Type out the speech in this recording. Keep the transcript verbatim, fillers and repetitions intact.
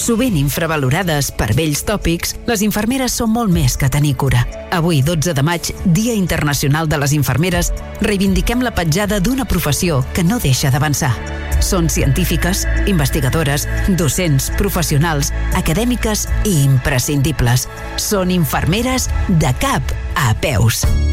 Sovint infravalorades per vells tòpics, les infermeres són molt més que tenir cura. Avui, dotze de maig, Dia Internacional de les Infermeres, reivindiquem la petjada d'una professió que no deixa d'avançar. Són científiques, investigadores, docents, professionals, acadèmiques i imprescindibles. Són infermeres de cap a peus.